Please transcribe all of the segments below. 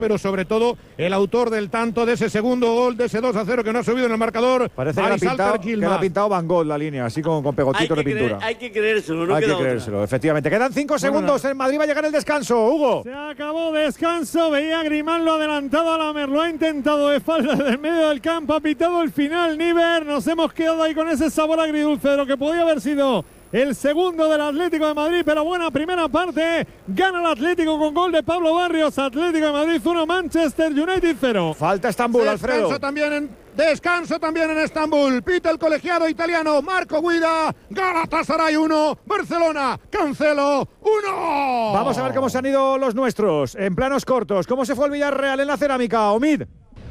pero sobre todo el autor del tanto de ese segundo gol, de ese 2-0 que no ha subido en el marcador. Parece que le ha pintado Van Gogh la línea, así con pegotito de pintura. Hay que creérselo, no hay queda que creérselo, efectivamente. Quedan 5 segundos, en Madrid va a llegar el descanso, Hugo. Se acabó descanso, veía Grimaldo adelantado a Lamer, lo ha intentado de falda del medio del campo, ha pitado el final Niver, nos hemos quedado ahí con ese sabor agridulce de lo que podía haber sido el segundo del Atlético de Madrid, pero buena primera parte, gana el Atlético con gol de Pablo Barrios, Atlético de Madrid 1, Manchester United 0. Falta Estambul, Alfredo. Descanso también en Estambul, pita el colegiado italiano Marco Guida, Galatasaray 1, Barcelona, Cancelo 1. Vamos a ver cómo se han ido los nuestros, en planos cortos, cómo se fue el Villarreal en la cerámica, Omid.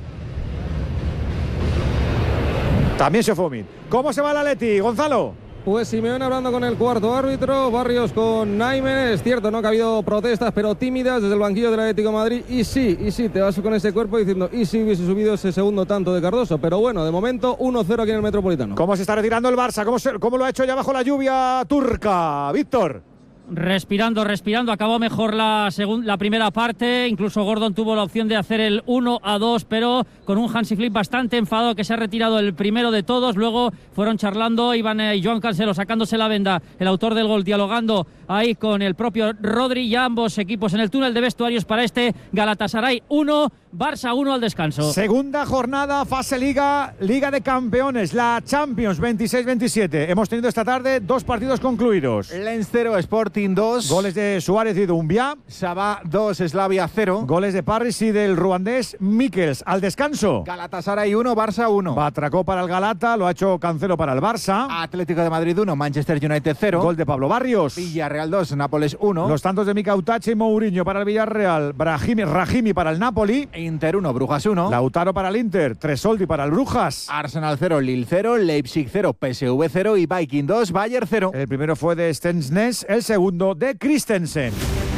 También se fue Omid. ¿Cómo se va el Atleti, Gonzalo? Pues Simeone hablando con el cuarto árbitro, Barrios con Naime. Es cierto, ¿no?, que ha habido protestas, pero tímidas desde el banquillo del Atlético de Madrid. Y sí, te vas con ese cuerpo diciendo, y si hubiese subido ese segundo tanto de Cardoso. Pero bueno, de momento 1-0 aquí en el Metropolitano. ¿Cómo se está retirando el Barça? ¿Cómo lo ha hecho ya bajo la lluvia turca? Víctor. Respirando, acabó mejor la primera parte, incluso Gordon tuvo la opción de hacer el 1-2, pero con un Hansi Flick bastante enfadado, que se ha retirado el primero de todos. Luego fueron charlando, Iván y Joan Cancelo sacándose la venda, el autor del gol, dialogando ahí con el propio Rodri, y ambos equipos en el túnel de vestuarios para este Galatasaray 1, Barça 1 al descanso. Segunda jornada, fase Liga de Campeones, la Champions 26-27. Hemos tenido esta tarde 2 partidos concluidos. Lens 0, Sporting 2. Goles de Suárez y Doumbia. Sabah 2, Slavia 0. Goles de Parris y del ruandés Mikkels. Al descanso, Galatasaray 1, Barça 1. Batracó para el Galata, lo ha hecho Cancelo para el Barça. Atlético de Madrid 1, Manchester United 0. Gol de Pablo Barrios. Villarreal 2, Nápoles 1. Los tantos de Mika Utache y Mourinho para el Villarreal. Rahimi para el Napoli. Inter 1, Brujas 1. Lautaro para el Inter. Tresoldi para el Brujas. Arsenal 0, Lille 0. Leipzig 0, PSV 0. Y Viking 2, Bayern 0. El primero fue de Stensnes, el segundo de Christensen.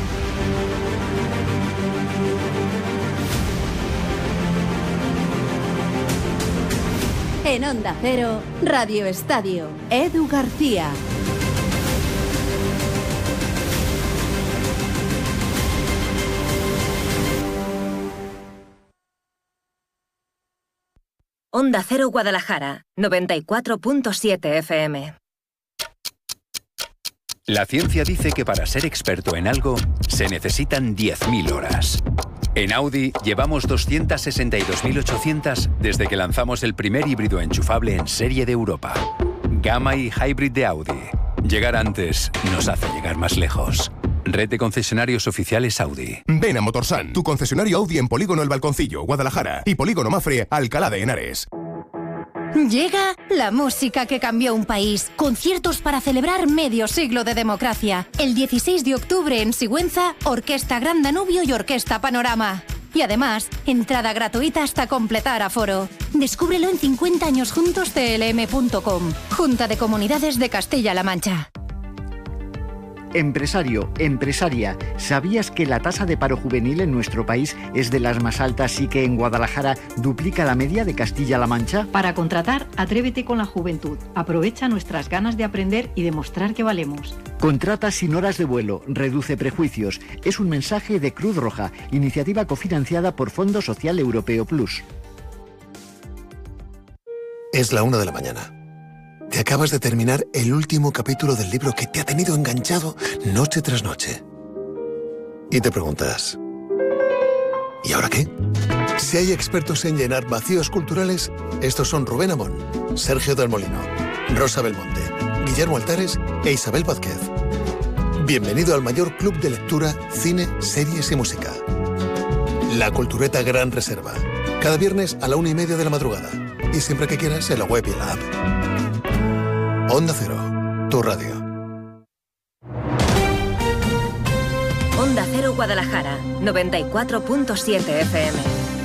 En Onda Cero, Radio Estadio, Edu García. Onda Cero Guadalajara, 94.7 FM. La ciencia dice que para ser experto en algo se necesitan 10.000 horas. En Audi llevamos 262.800 desde que lanzamos el primer híbrido enchufable en serie de Europa. Gamma y Hybrid de Audi. Llegar antes nos hace llegar más lejos. Red de concesionarios oficiales Audi. Ven a Motorsan, tu concesionario Audi en Polígono El Balconcillo, Guadalajara, y Polígono Mafre, Alcalá de Henares. Llega la música que cambió un país. Conciertos para celebrar medio siglo de democracia. El 16 de octubre en Sigüenza, Orquesta Gran Danubio y Orquesta Panorama. Y además, entrada gratuita hasta completar aforo. Descúbrelo en 50añosjuntos.tlm.com. Junta de Comunidades de Castilla-La Mancha. Empresario, empresaria, ¿sabías que la tasa de paro juvenil en nuestro país es de las más altas y que en Guadalajara duplica la media de Castilla-La Mancha? Para contratar, atrévete con la juventud. Aprovecha nuestras ganas de aprender y demostrar que valemos. Contrata sin horas de vuelo, reduce prejuicios. Es un mensaje de Cruz Roja, iniciativa cofinanciada por Fondo Social Europeo Plus. Es la 1 de la mañana. Te acabas de terminar el último capítulo del libro que te ha tenido enganchado noche tras noche. Y te preguntas, ¿y ahora qué? Si hay expertos en llenar vacíos culturales, estos son Rubén Amón, Sergio del Molino, Rosa Belmonte, Guillermo Altares e Isabel Vázquez. Bienvenido al mayor club de lectura, cine, series y música. La Cultureta Gran Reserva. Cada viernes a la 1:30 de la madrugada. Y siempre que quieras en la web y en la app. Onda Cero, tu radio. Onda Cero Guadalajara, 94.7 FM.